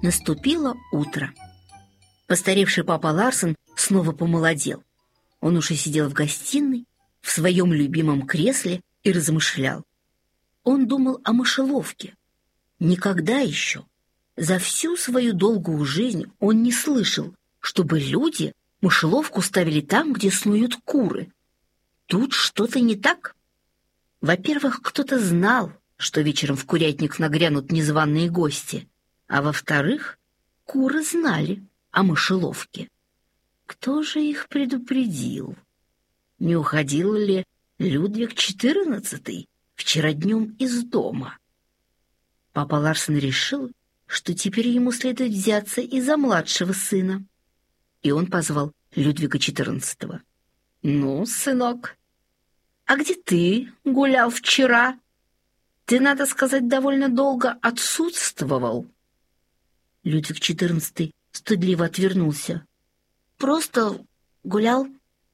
Наступило утро. Постаревший папа Ларсен снова помолодел. Он уже сидел в гостиной, в своем любимом кресле и размышлял. Он думал о мышеловке. Никогда еще, за всю свою долгую жизнь, он не слышал, чтобы люди мышеловку ставили там, где снуют куры. Тут что-то не так. Во-первых, кто-то знал, что вечером в курятник нагрянут незваные гости, а во-вторых, куры знали о мышеловке. Кто же их предупредил? Не уходил ли Людвиг XIV вчера днем из дома? Папа Ларсен решил, что теперь ему следует взяться и за младшего сына. И он позвал Людвига XIV. «Ну, сынок, а где ты гулял вчера? Ты, надо сказать, довольно долго отсутствовал». Людвиг XIV стыдливо отвернулся. «Просто гулял».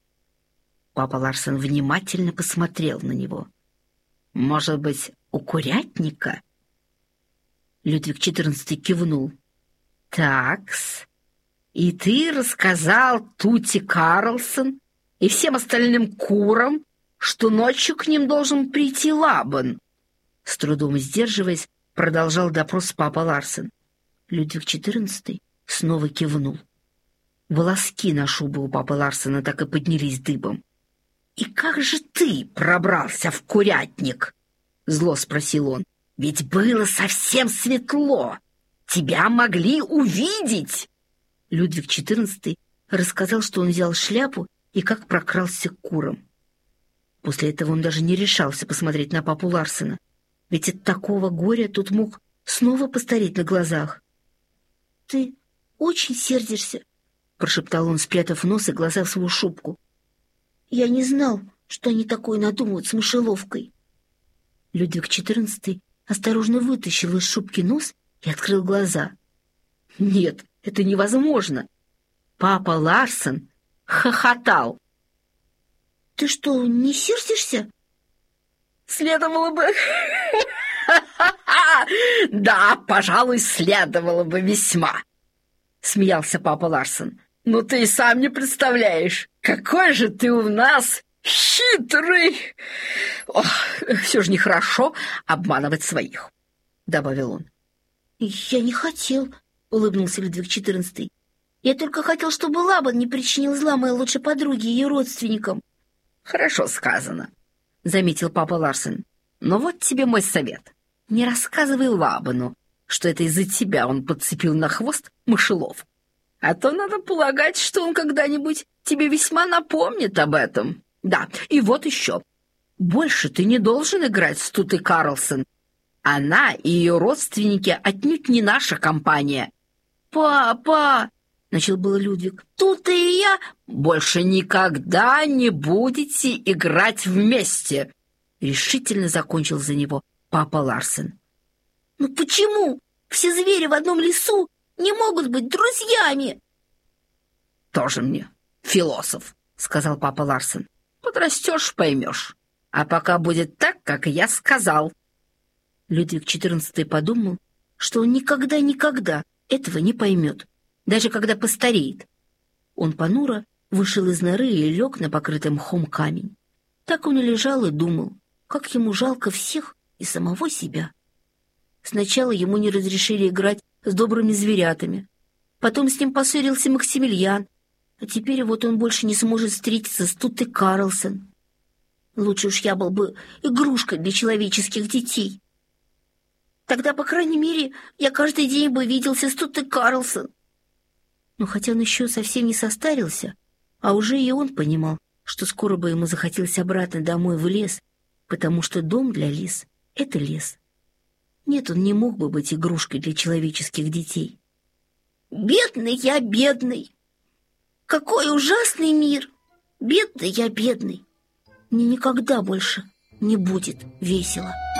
Папа Ларсен внимательно посмотрел на него. «Может быть, у курятника?» Людвиг XIV кивнул. «Такс, и ты рассказал Тути Карлсон и всем остальным курам, что ночью к ним должен прийти Лабан?» С трудом сдерживаясь, продолжал допрос папа Ларсен. Людвиг XIV снова кивнул. Волоски на шубе у папы Ларсена так и поднялись дыбом. «И как же ты пробрался в курятник?» — зло спросил он. «Ведь было совсем светло. Тебя могли увидеть!» Людвиг XIV рассказал, что он взял шляпу и как прокрался к курам. После этого он даже не решался посмотреть на папу Ларсена, ведь от такого горя тут мог снова постареть на глазах. «Ты очень сердишься», — прошептал он, спрятав нос и глаза в свою шубку. «Я не знал, что они такое надумают с мышеловкой». Людвиг XIV осторожно вытащил из шубки нос и открыл глаза. Нет, это невозможно. Папа Ларсен хохотал. «Ты что, не сердишься?» «Следовало бы...» «Да, пожалуй, следовало бы весьма», — смеялся папа Ларсен. «Но ты и сам не представляешь, какой же ты у нас хитрый! Ох, все же нехорошо обманывать своих», — добавил он. «Я не хотел», — улыбнулся Людвиг XIV. «Я только хотел, чтобы Лабан не причинил зла моей лучшей подруге и ее родственникам». «Хорошо сказано», — заметил папа Ларсен. «Но вот тебе мой совет. Не рассказывай Лабану, что это из-за тебя он подцепил на хвост мышеловку. А то надо полагать, что он когда-нибудь тебе весьма напомнит об этом. Да, и вот еще. Больше ты не должен играть с Тутой Карлсон. Она и ее родственники отнюдь не наша компания». «Папа!» — начал было Людвиг. «Тута и я больше никогда не будете играть вместе!» — решительно закончил за него папа Ларсен. «Ну почему? Все звери в одном лесу не могут быть друзьями!» «Тоже мне философ», — сказал папа Ларсен. «Подрастешь — поймешь. А пока будет так, как я сказал». Людвиг XIV подумал, что он никогда этого не поймет, даже когда постареет. Он понуро вышел из норы и лег на покрытый мхом камень. Так он и лежал и думал, как ему жалко всех и самого себя. Сначала ему не разрешили играть с добрыми зверятами. Потом с ним поссорился Максимилиан, а теперь вот он больше не сможет встретиться с Тутой Карлсон. Лучше уж я был бы игрушкой для человеческих детей. Тогда, по крайней мере, я каждый день бы виделся с Тутой Карлсон. Но хотя он еще совсем не состарился, а уже и он понимал, что скоро бы ему захотелось обратно домой в лес, потому что дом для лис — это лес. Нет, он не мог бы быть игрушкой для человеческих детей. «Бедный я, бедный! Какой ужасный мир! Бедный я, бедный! Мне никогда больше не будет весело».